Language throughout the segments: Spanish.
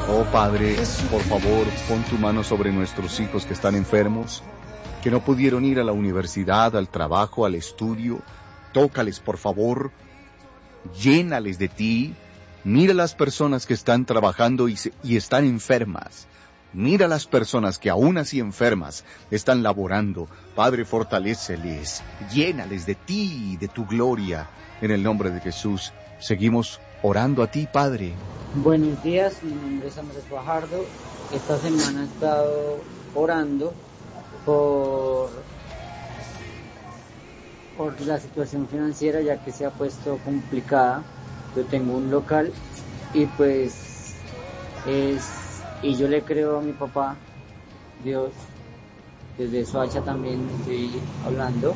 Oh Padre, por favor, pon tu mano sobre nuestros hijos que están enfermos, que no pudieron ir a la universidad, al trabajo, al estudio. Tócales, por favor, llénales de ti. Mira las personas que están trabajando y están enfermas. Mira las personas que aún así enfermas están laborando. Padre, fortaléceles, llénales de ti, de tu gloria. En el nombre de Jesús, seguimos orando a ti, Padre. Buenos días, mi nombre es Andrés Fajardo. Esta semana he estado orando por la situación financiera, ya que se ha puesto complicada. Yo tengo un local y pues y yo le creo a mi papá, Dios, desde Soacha también estoy hablando,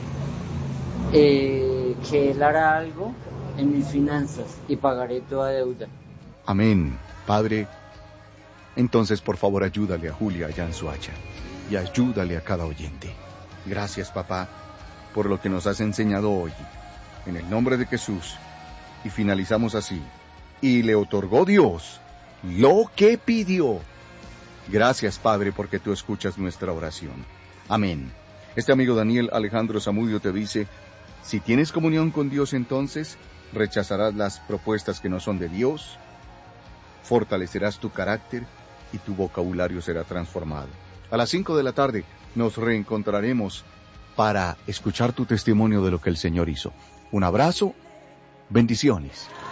que Él hará algo en mis finanzas y pagaré toda deuda. Amén. Padre, entonces por favor ayúdale a Julia allá en Soacha y ayúdale a cada oyente. Gracias, papá, por lo que nos has enseñado hoy. En el nombre de Jesús. Y finalizamos así. Y le otorgó Dios lo que pidió. Gracias, Padre, porque tú escuchas nuestra oración. Amén. Este amigo Daniel Alejandro Zamudio te dice, si tienes comunión con Dios, entonces rechazarás las propuestas que no son de Dios, fortalecerás tu carácter y tu vocabulario será transformado. A las 5 de la tarde nos reencontraremos para escuchar tu testimonio de lo que el Señor hizo. Un abrazo, bendiciones.